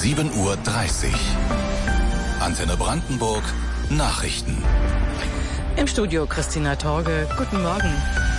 7:30 Uhr. Antenne Brandenburg Nachrichten. Im Studio Christina Torge. Guten Morgen.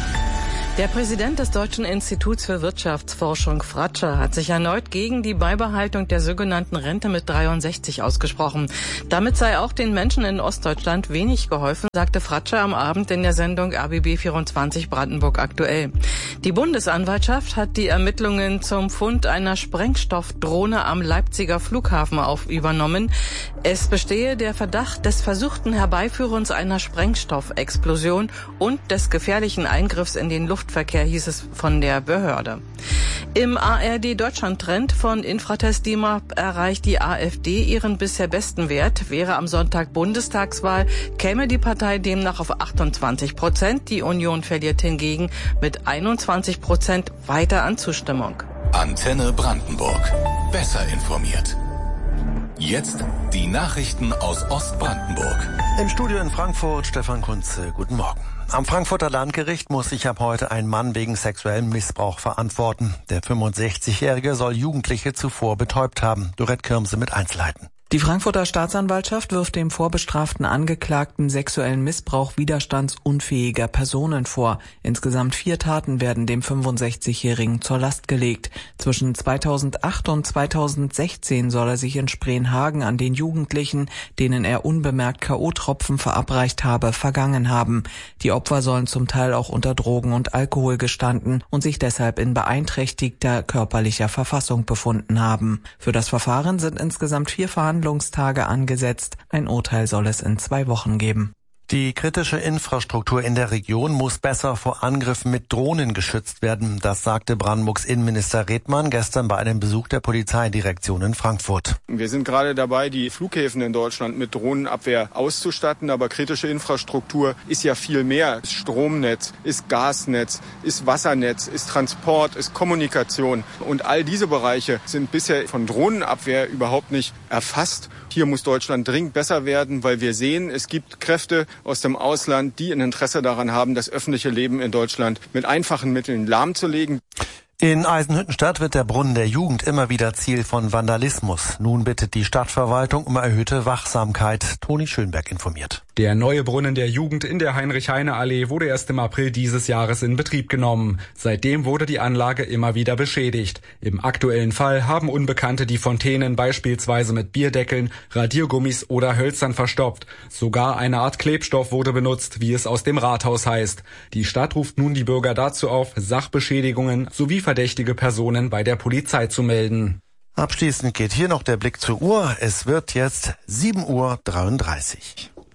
Der Präsident des Deutschen Instituts für Wirtschaftsforschung, Fratscher, hat sich erneut gegen die Beibehaltung der sogenannten Rente mit 63 ausgesprochen. Damit sei auch den Menschen in Ostdeutschland wenig geholfen, sagte Fratscher am Abend in der Sendung RBB 24 Brandenburg aktuell. Die Bundesanwaltschaft hat die Ermittlungen zum Fund einer Sprengstoffdrohne am Leipziger Flughafen übernommen. Es bestehe der Verdacht des versuchten Herbeiführens einer Sprengstoffexplosion und des gefährlichen Eingriffs in den Luftverkehr, hieß es von der Behörde. Im ARD-Deutschland-Trend von Infratest DIMAP erreicht die AfD ihren bisher besten Wert. Wäre am Sonntag Bundestagswahl, käme die Partei demnach auf 28%. Die Union verliert hingegen mit 21% weiter an Zustimmung. Antenne Brandenburg. Besser informiert. Jetzt die Nachrichten aus Ostbrandenburg. Im Studio in Frankfurt Stefan Kunze. Guten Morgen. Am Frankfurter Landgericht muss sich ab heute ein Mann wegen sexuellem Missbrauch verantworten. Der 65-Jährige soll Jugendliche zuvor betäubt haben. Dorette Kirmse mit Einzelheiten. Die Frankfurter Staatsanwaltschaft wirft dem vorbestraften Angeklagten sexuellen Missbrauch widerstandsunfähiger Personen vor. Insgesamt 4 Taten werden dem 65-Jährigen zur Last gelegt. Zwischen 2008 und 2016 soll er sich in Spreenhagen an den Jugendlichen, denen er unbemerkt K.O.-Tropfen verabreicht habe, vergangen haben. Die Opfer sollen zum Teil auch unter Drogen und Alkohol gestanden und sich deshalb in beeinträchtigter körperlicher Verfassung befunden haben. Für das Verfahren sind insgesamt 4 Verhandlungstage angesetzt. Ein Urteil soll es in 2 Wochen geben. Die kritische Infrastruktur in der Region muss besser vor Angriffen mit Drohnen geschützt werden. Das sagte Brandenburgs Innenminister Redmann gestern bei einem Besuch der Polizeidirektion in Frankfurt. Wir sind gerade dabei, die Flughäfen in Deutschland mit Drohnenabwehr auszustatten. Aber kritische Infrastruktur ist ja viel mehr. Ist Stromnetz, ist Gasnetz, ist Wassernetz, ist Transport, ist Kommunikation. Und all diese Bereiche sind bisher von Drohnenabwehr überhaupt nicht erfasst. Hier muss Deutschland dringend besser werden, weil wir sehen, es gibt Kräfte aus dem Ausland, die ein Interesse daran haben, das öffentliche Leben in Deutschland mit einfachen Mitteln lahmzulegen. In Eisenhüttenstadt wird der Brunnen der Jugend immer wieder Ziel von Vandalismus. Nun bittet die Stadtverwaltung um erhöhte Wachsamkeit. Toni Schönberg informiert. Der neue Brunnen der Jugend in der Heinrich-Heine-Allee wurde erst im April dieses Jahres in Betrieb genommen. Seitdem wurde die Anlage immer wieder beschädigt. Im aktuellen Fall haben Unbekannte die Fontänen beispielsweise mit Bierdeckeln, Radiergummis oder Hölzern verstopft. Sogar eine Art Klebstoff wurde benutzt, wie es aus dem Rathaus heißt. Die Stadt ruft nun die Bürger dazu auf, Sachbeschädigungen sowie verdächtige Personen bei der Polizei zu melden. Abschließend geht hier noch der Blick zur Uhr. Es wird jetzt 7:33 Uhr.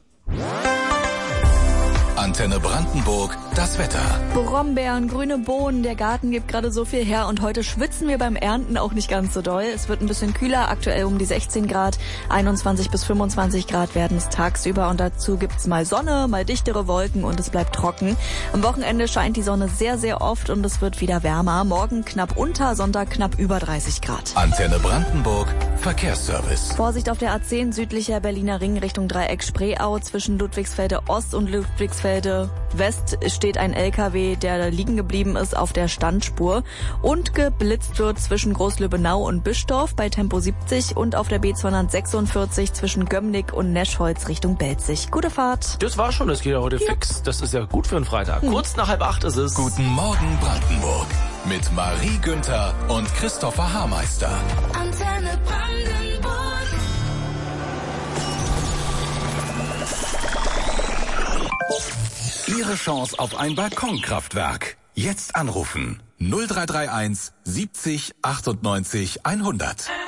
Antenne Brandenburg, das Wetter. Brombeeren, grüne Bohnen, der Garten gibt gerade so viel her und heute schwitzen wir beim Ernten auch nicht ganz so doll. Es wird ein bisschen kühler, aktuell um die 16 Grad, 21 bis 25 Grad werden es tagsüber und dazu gibt's mal Sonne, mal dichtere Wolken und es bleibt trocken. Am Wochenende scheint die Sonne sehr, sehr oft und es wird wieder wärmer. Morgen knapp unter, Sonntag knapp über 30 Grad. Antenne Brandenburg, Verkehrsservice. Vorsicht auf der A10 südlicher Berliner Ring Richtung Dreieck Spreeau zwischen Ludwigsfelde Ost und Ludwigsfelde West steht ein LKW, der liegen geblieben ist auf der Standspur und geblitzt wird zwischen Großlöbenau und Bischdorf bei Tempo 70 und auf der B246 zwischen Gömmnick und Neschholz Richtung Belzig. Gute Fahrt. Das war schon, das geht ja heute fix. Das ist ja gut für einen Freitag. Kurz nach 7:30 ist es. Guten Morgen Brandenburg mit Marie Günther und Christopher Haarmeister. Antenne Brandenburg. Ihre Chance auf ein Balkonkraftwerk. Jetzt anrufen 0331 70 98 100.